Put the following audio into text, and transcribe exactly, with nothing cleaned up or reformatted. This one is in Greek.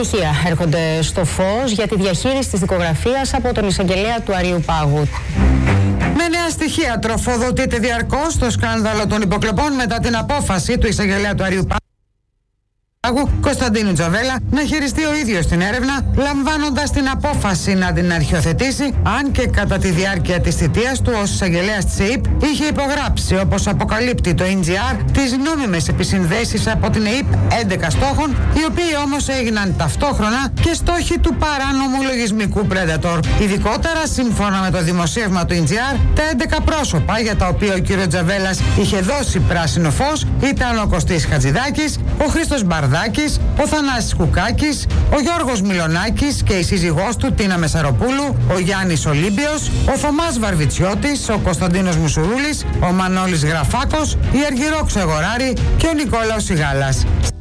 στοιχεία έρχονται στο φως για τη διαχείριση της δικογραφίας από τον εισαγγελέα του Αριού Πάγου. Με νέα στοιχεία τροφοδοτείται διαρκώς το σκάνδαλο των υποκλοπών μετά την απόφαση του εισαγγελέα του Αριού Πάγου Κωνσταντίνου Τζαβέλα να χειριστεί ο ίδιος την έρευνα, λαμβάνοντας την απόφαση να την αρχιοθετήσει, αν και κατά τη διάρκεια της θητείας του ως εισαγγελέας της ΕΥΠ είχε υπογράψει, όπως αποκαλύπτει το εν τζι αρ, τις νόμιμες επισυνδέσεις από την ΕΥΠ έντεκα στόχων, οι οποίοι όμως έγιναν ταυτόχρονα και στόχοι του παράνομου λογισμικού Predator. Ειδικότερα, σύμφωνα με το δημοσίευμα του εν τζι αρ, τα έντεκα πρόσωπα για τα οποία ο κ. Τζαβέλας είχε δώσει πράσινο φως ήταν ο Κωστής Χατζηδάκης, ο Χρήστος Μπαρδάκης, ο Θανάσης Κουκάκης, ο Γιώργος Μιλονάκης και η σύζυγός του Τίνα Μεσαροπούλου, ο Γιάννης Ολύμπιος, ο Θωμάς Βαρβιτσιώτης, ο Κωνσταντίνος Μουσουρούλης, ο Μανώλης Γραφάκος, η Αργυρό Ξεγοράρη και ο Νικόλαος Σιγάλας.